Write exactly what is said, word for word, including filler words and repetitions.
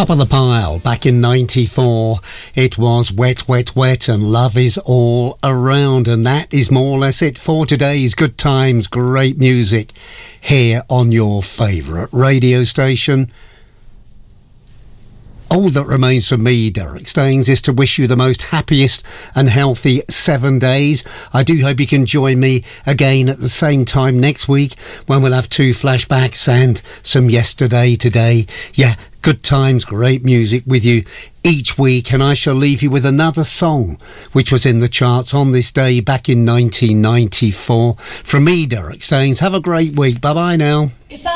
Top of the pile, back in ninety-four, it was Wet, Wet, Wet and Love Is All Around. And that is more or less it for today's Good Times, Great Music here on your favourite radio station. All that remains for me, Derek Staines, is to wish you the most happiest and healthy seven days. I do hope you can join me again at the same time next week when we'll have two flashbacks and some yesterday today. Yeah, good times, great music with you each week, and I shall leave you with another song which was in the charts on this day back in nineteen ninety-four. From me, Derek Staines, have a great week. Bye-bye now.